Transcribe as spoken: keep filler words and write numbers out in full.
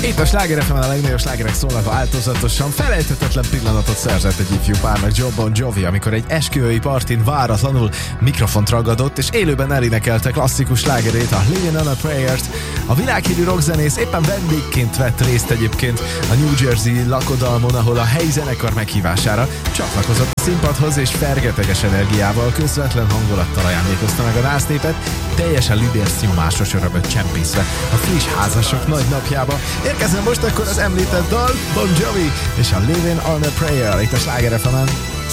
Itt a Sláger ef emen a legnagyobb slágerek szólnak változatosan. Felejthetetlen pillanatot szerzett egy ifjú párnak, Jon Bon Jovi, amikor egy esküvői partin váratlanul mikrofont ragadott, és élőben elénekelte klasszikus slágerét, a Living on a Prayer-t. A világhírű rockzenész éppen vendégként vett részt egyébként a New Jersey lakodalmon, ahol a helyi zenekar meghívására csatlakozott a színpadhoz, és fergeteges energiával, közvetlen hangulattal ajándékozta meg a násznépet, teljesen libércnyomásos örömöt csempészve a friss házasok nagy napjába. Érkezzen most akkor az említett dal, Bon Jovi és a Living on a Prayer itt a Sláger ef emen.